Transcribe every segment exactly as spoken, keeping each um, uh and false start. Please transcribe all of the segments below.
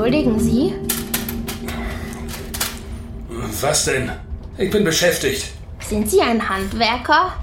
Entschuldigen Sie? Was denn? Ich bin beschäftigt. Sind Sie ein Handwerker?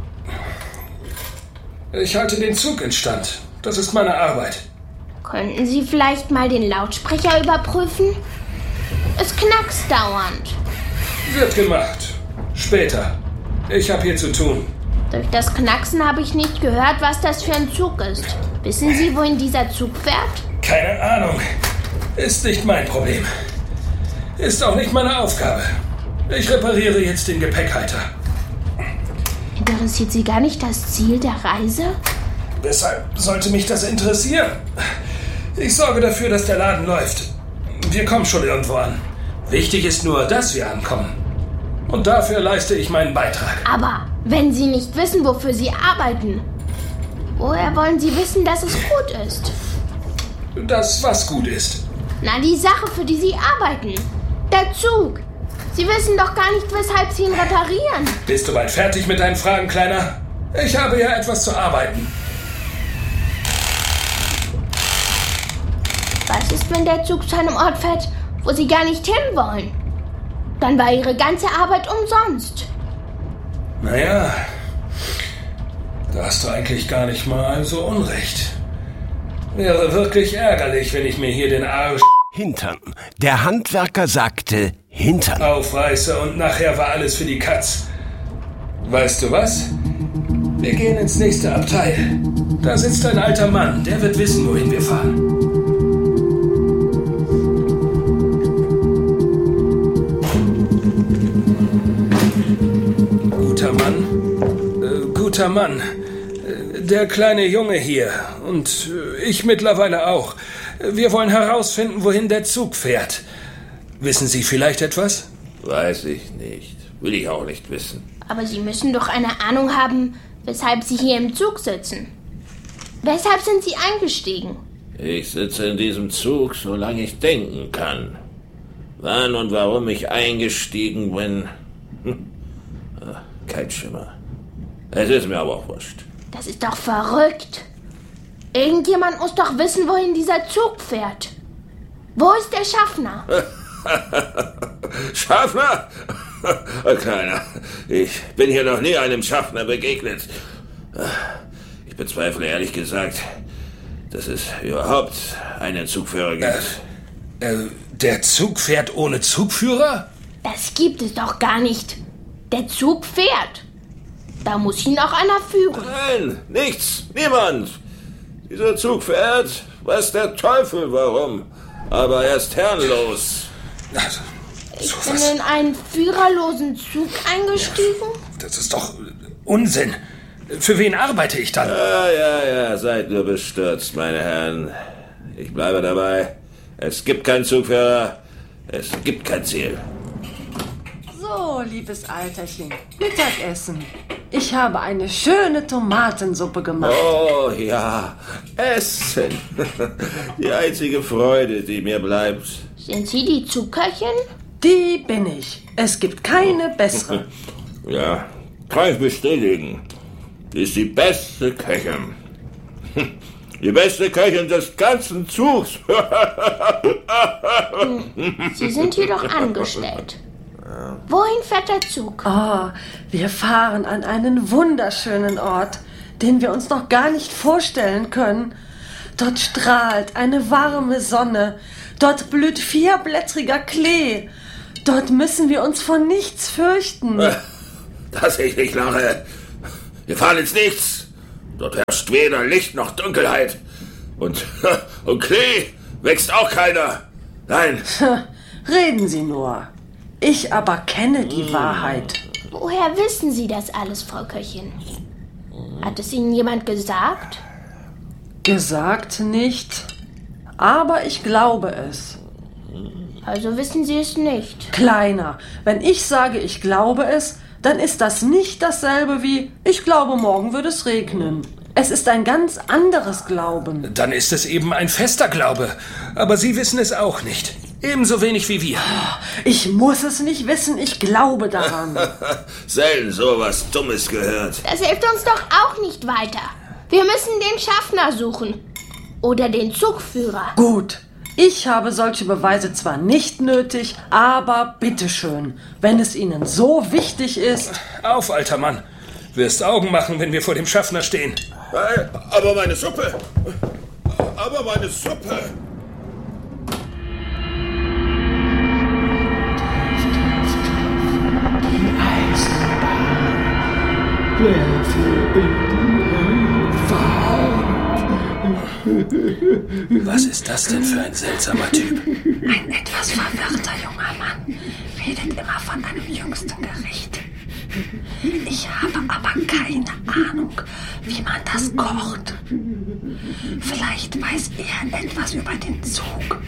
Ich halte den Zug instand. Das ist meine Arbeit. Könnten Sie vielleicht mal den Lautsprecher überprüfen? Es knackst dauernd. Wird gemacht. Später. Ich habe hier zu tun. Durch das Knacksen habe ich nicht gehört, was das für ein Zug ist. Wissen Sie, wohin dieser Zug fährt? Keine Ahnung. Ist nicht mein Problem. Ist auch nicht meine Aufgabe. Ich repariere jetzt den Gepäckhalter. Interessiert Sie gar nicht das Ziel der Reise? Weshalb sollte mich das interessieren? Ich sorge dafür, dass der Laden läuft. Wir kommen schon irgendwo an. Wichtig ist nur, dass wir ankommen. Und dafür leiste ich meinen Beitrag. Aber wenn Sie nicht wissen, wofür Sie arbeiten, woher wollen Sie wissen, dass es gut ist? Das, was gut ist. Na, die Sache, für die Sie arbeiten. Der Zug. Sie wissen doch gar nicht, weshalb Sie ihn reparieren. Bist du bald fertig mit deinen Fragen, Kleiner? Ich habe ja etwas zu arbeiten. Was ist, wenn der Zug zu einem Ort fährt, wo Sie gar nicht hinwollen? Dann war Ihre ganze Arbeit umsonst. Naja, da hast du eigentlich gar nicht mal so unrecht. Wäre wirklich ärgerlich, wenn ich mir hier den Arsch Hintern. Der Handwerker sagte Hintern. aufreiße und nachher war alles für die Katz. Weißt du was? Wir gehen ins nächste Abteil. Da sitzt ein alter Mann, der wird wissen, wohin wir fahren. Guter Mann, äh, guter Mann. Äh, der kleine Junge hier und äh, ich mittlerweile auch. Wir wollen herausfinden, wohin der Zug fährt. Wissen Sie vielleicht etwas? Weiß ich nicht. Will ich auch nicht wissen. Aber Sie müssen doch eine Ahnung haben, weshalb Sie hier im Zug sitzen. Weshalb sind Sie eingestiegen? Ich sitze in diesem Zug, solange ich denken kann. Wann und warum ich eingestiegen bin, hm. Kein Schimmer. Es ist mir aber auch wurscht. Das ist doch verrückt. Irgendjemand muss doch wissen, wohin dieser Zug fährt. Wo ist der Schaffner? Schaffner? Kleiner, ich bin hier noch nie einem Schaffner begegnet. Ich bezweifle ehrlich gesagt, dass es überhaupt einen Zugführer gibt. Äh, äh, der Zug fährt ohne Zugführer? Das gibt es doch gar nicht. Der Zug fährt. Da muss ihn auch einer führen. Nein, nichts, niemand. Dieser Zug fährt, weiß der Teufel warum. Aber er ist herrenlos. Also, Ich so bin was. in einen führerlosen Zug eingestiegen. Das ist doch Unsinn. Für wen arbeite ich dann? Ja, ja, ja, seid nur bestürzt, meine Herren. Ich bleibe dabei. Es gibt keinen Zugführer. Es gibt kein Ziel. So, liebes Alterchen, Mittagessen. Ich habe eine schöne Tomatensuppe gemacht. Oh ja, Essen. Die einzige Freude, die mir bleibt. Sind Sie die Zugköchin? Die bin ich. Es gibt keine bessere. Ja, kann ich bestätigen. Die ist die beste Köchin. Die beste Köchin des ganzen Zugs. Sie sind hier doch angestellt. Wohin fährt der Zug? Oh, wir fahren an einen wunderschönen Ort, den wir uns noch gar nicht vorstellen können. Dort strahlt eine warme Sonne. Dort blüht vierblättriger Klee. Dort müssen wir uns vor nichts fürchten. Dass ich nicht lache. Wir fahren ins Nichts. Dort herrscht weder Licht noch Dunkelheit. Und, und Klee wächst auch keiner. Nein. Reden Sie nur. Ich aber kenne die Wahrheit. Woher wissen Sie das alles, Frau Köchin? Hat es Ihnen jemand gesagt? Gesagt nicht, aber ich glaube es. Also wissen Sie es nicht. Kleiner, wenn ich sage, ich glaube es, dann ist das nicht dasselbe wie, ich glaube, morgen wird es regnen. Es ist ein ganz anderes Glauben. Dann ist es eben ein fester Glaube. Aber Sie wissen es auch nicht. Ebenso wenig wie wir. Ich muss es nicht wissen, ich glaube daran. Selten sowas Dummes gehört. Das hilft uns doch auch nicht weiter. Wir müssen den Schaffner suchen. Oder den Zugführer. Gut, Ich habe solche Beweise zwar nicht nötig, aber bitteschön, wenn es Ihnen so wichtig ist. Auf, alter Mann. Wirst Augen machen, wenn wir vor dem Schaffner stehen. Aber meine Suppe! Aber meine Suppe! Was ist das denn für ein seltsamer Typ? Ein etwas verwirrter junger Mann redet immer von einem jüngsten Gericht. Ich habe aber keine Ahnung, wie man das kocht. Vielleicht weiß er etwas über den Zug.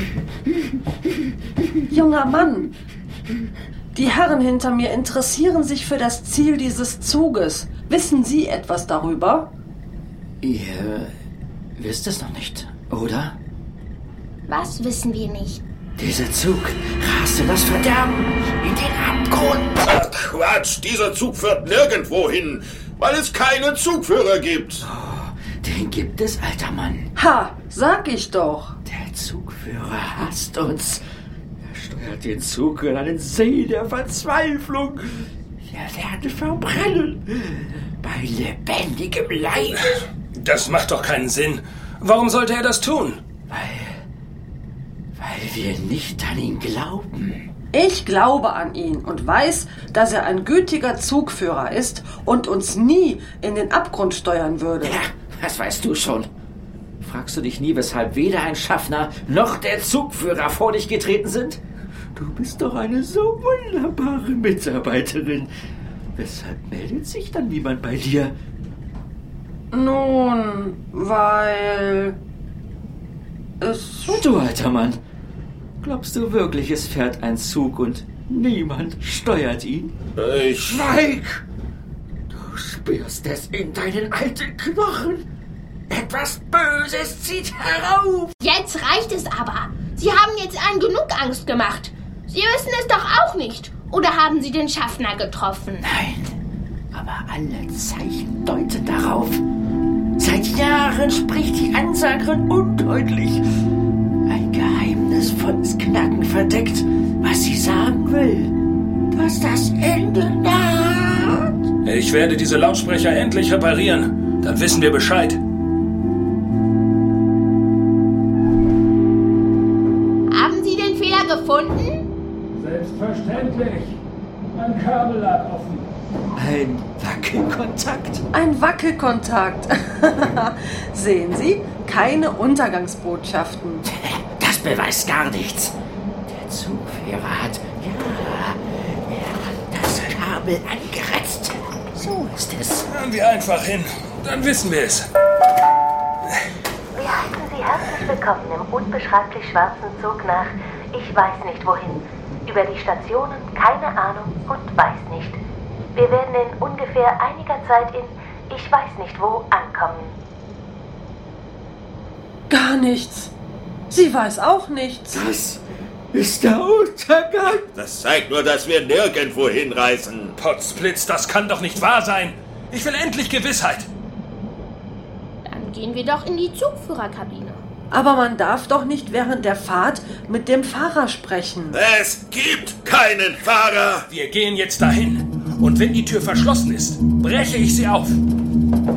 Junger Mann, die Herren hinter mir interessieren sich für das Ziel dieses Zuges. Wissen Sie etwas darüber? Ihr wisst es noch nicht, oder? Was wissen wir nicht? Dieser Zug rast in das Verderben, in den Abgrund. Ach, Quatsch, dieser Zug führt nirgendwo hin, weil es keinen Zugführer gibt. Oh, den gibt es, alter Mann. Ha, sag ich doch. Der Zugführer hasst uns. Er steuert den Zug in einen See der Verzweiflung. Wir werden verbrennen. Bei lebendigem Leib. Das macht doch keinen Sinn. Warum sollte er das tun? Weil... weil wir nicht an ihn glauben. Ich glaube an ihn und weiß, dass er ein gütiger Zugführer ist und uns nie in den Abgrund steuern würde. Ja, das weißt du schon. Fragst du dich nie, weshalb weder ein Schaffner noch der Zugführer vor dich getreten sind? Du bist doch eine so wunderbare Mitarbeiterin. Weshalb meldet sich dann niemand bei dir? Nun, weil... es... Und du, alter Mann, glaubst du wirklich, es fährt ein Zug und niemand steuert ihn? Ich... Schweig! Du spürst es in deinen alten Knochen. Etwas Böses zieht herauf. Jetzt reicht es aber. Sie haben jetzt allen genug Angst gemacht. Sie wissen es doch auch nicht. Oder haben Sie den Schaffner getroffen? Nein, aber alle Zeichen deuten darauf. Seit Jahren spricht die Ansagerin undeutlich. Ein geheimnisvolles Knacken verdeckt, was sie sagen will. Dass das Ende naht. Ich werde diese Lautsprecher endlich reparieren. Dann wissen wir Bescheid. Haben Sie den Fehler gefunden? Selbstverständlich. Mein Kabel lag offen. Ein Wackelkontakt. Ein Wackelkontakt. Sehen Sie, keine Untergangsbotschaften. Das beweist gar nichts. Der Zugführer hat, ja, er hat das Kabel angeritzt. So ist es. Hören wir einfach hin. Dann wissen wir es. Wir heißen Sie herzlich willkommen im unbeschreiblich schwarzen Zug nach Ich weiß nicht wohin. Über die Stationen keine Ahnung und weiß nicht. Wir werden in ungefähr einiger Zeit in Ich weiß nicht wo ankommen. Gar nichts. Sie weiß auch nichts. Das ist der Untergang. Das zeigt nur, dass wir nirgendwo hinreisen. Potzblitz, das kann doch nicht wahr sein. Ich will endlich Gewissheit. Dann gehen wir doch in die Zugführerkabine. Aber man darf doch nicht während der Fahrt mit dem Fahrer sprechen. Es gibt keinen Fahrer. Wir gehen jetzt dahin. Und wenn die Tür verschlossen ist, breche ich sie auf.